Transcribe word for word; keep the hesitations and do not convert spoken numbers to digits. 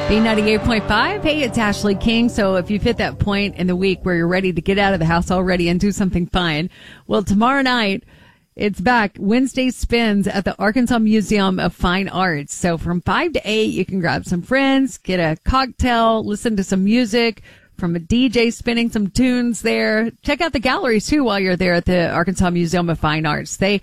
B ninety-eight point five. Hey, it's Ashley King. So if you've hit that point in the week where you're ready to get out of the house already and do something fun, well, tomorrow night, it's back. Wednesday spins at the Arkansas Museum of Fine Arts. So from five to eight, you can grab some friends, get a cocktail, listen to some music from a D J spinning some tunes there. Check out the galleries too while you're there at the Arkansas Museum of Fine Arts. They